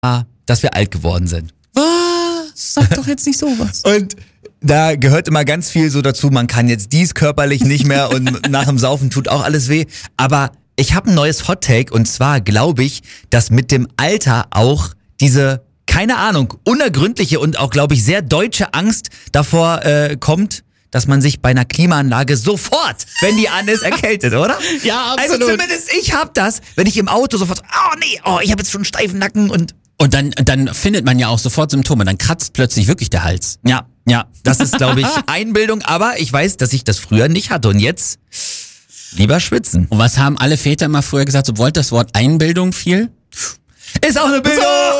dass wir alt geworden sind. Was? Sag doch jetzt nicht sowas. Und da gehört immer ganz viel so dazu, man kann jetzt dies körperlich nicht mehr und nach dem Saufen tut auch alles weh. Aber ich habe ein neues Hot Take und zwar glaube ich, dass mit dem Alter auch diese, keine Ahnung, unergründliche und auch, glaube ich, sehr deutsche Angst davor kommt, dass man sich bei einer Klimaanlage sofort, wenn die an ist, erkältet, oder? Ja, absolut. Also zumindest ich hab das, wenn ich im Auto sofort, ich habe jetzt schon einen steifen Nacken und dann findet man ja auch sofort Symptome. Dann kratzt plötzlich wirklich der Hals. ja, das ist, glaube ich, Einbildung, aber ich weiß, dass ich das früher nicht hatte und jetzt lieber schwitzen. Und was haben alle Väter immer früher gesagt, sobald das Wort Einbildung fiel? Ist auch eine Bildung!